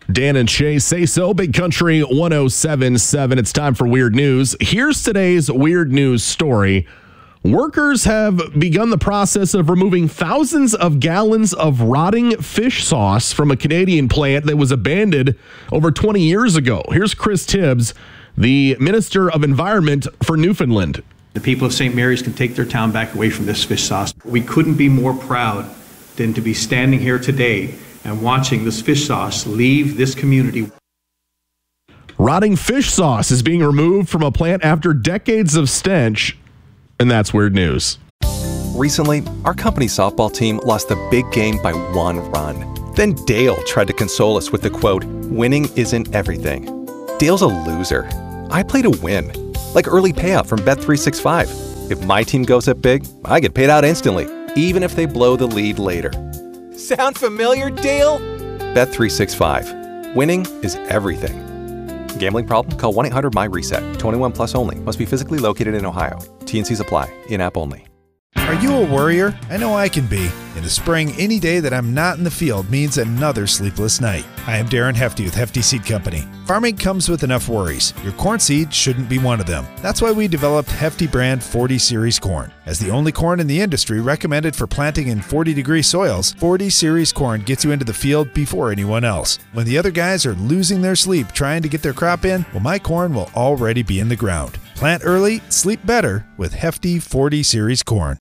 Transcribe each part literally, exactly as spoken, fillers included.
Dan and Shay Say So, Big Country one oh seven point seven. It's time for Weird News. Here's today's Weird News story. Workers have begun the process of removing thousands of gallons of rotting fish sauce from a Canadian plant that was abandoned over twenty years ago. Here's Chris Tibbs, the Minister of Environment for Newfoundland. The people of Saint Mary's can take their town back away from this fish sauce. We couldn't be more proud than to be standing here today and watching this fish sauce leave this community. Rotting fish sauce is being removed from a plant after decades of stench. And that's Weird News. Recently, our company's softball team lost the big game by one run. Then Dale tried to console us with the quote, "Winning isn't everything." Dale's a loser. I play to win, like early payout from Bet three sixty-five. If my team goes up big, I get paid out instantly, even if they blow the lead later. Sound familiar, Dale? Bet three sixty-five. Winning is everything. Gambling problem? Call one eight hundred my reset. twenty-one plus only. Must be physically located in Ohio. T N Cs apply. In-app only. Are you a worrier? I know I can be. In the spring, any day that I'm not in the field means another sleepless night. I am Darren Hefty with Hefty Seed Company. Farming comes with enough worries. Your corn seed shouldn't be one of them. That's why we developed Hefty brand forty series corn. As the only corn in the industry recommended for planting in forty degree soils, forty series corn gets you into the field before anyone else. When the other guys are losing their sleep trying to get their crop in, well, my corn will already be in the ground. Plant early, sleep better with Hefty forty series corn.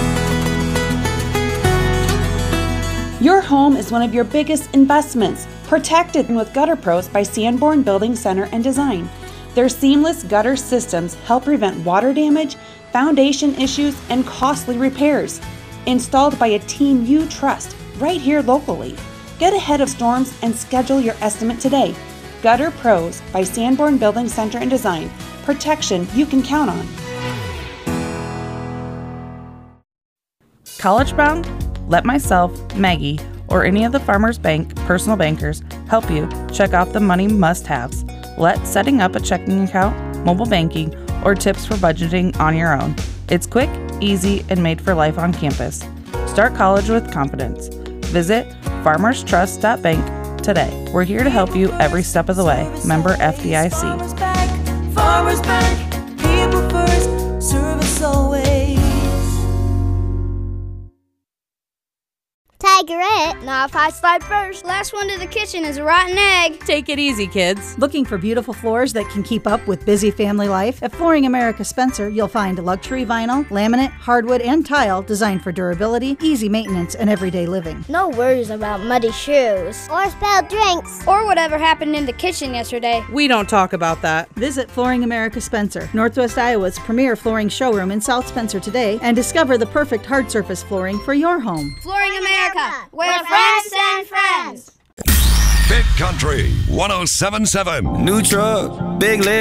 Your home is one of your biggest investments. Protect it with Gutter Pros by Sanborn Building Center and Design. Their seamless gutter systems help prevent water damage, foundation issues, and costly repairs. Installed by a team you trust right here locally. Get ahead of storms and schedule your estimate today. Gutter Pros by Sanborn Building Center and Design. Protection you can count on. College bound? Let myself, Maggie, or any of the Farmers Bank personal bankers help you check off the money must-haves. Let setting up a checking account, mobile banking, or tips for budgeting on your own. It's quick, easy, and made for life on campus. Start college with confidence. Visit farmers trust dot bank today. We're here to help you every step of the way. Member F D I C. Farmers Bank, Farmers Bank, people first, service always. Tigerette, not if I slide first. Last one to the kitchen is a rotten egg. Take it easy, kids. Looking for beautiful floors that can keep up with busy family life? At Flooring America Spencer, you'll find luxury vinyl, laminate, hardwood, and tile designed for durability, easy maintenance, and everyday living. No worries about muddy shoes. Or spilled drinks. Or whatever happened in the kitchen yesterday. We don't talk about that. Visit Flooring America Spencer, Northwest Iowa's premier flooring showroom in South Spencer today, and discover the perfect hard surface flooring for your home. Flooring America. Where friends stand friends. Big Country one oh seven point seven. New truck, big leg.